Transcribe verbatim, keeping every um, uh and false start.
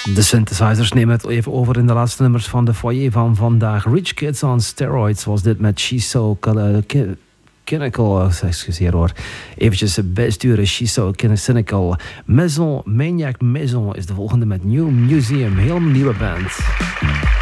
De synthesizers nemen het even over in de laatste nummers van de foyer van vandaag. Rich Kids on Steroids was dit met She's So Cynical. Excuseer hoor. Eventjes bijsturen. She's So Cynical. Maison, Maniac Maison is de volgende met New Museum. Heel nieuwe band.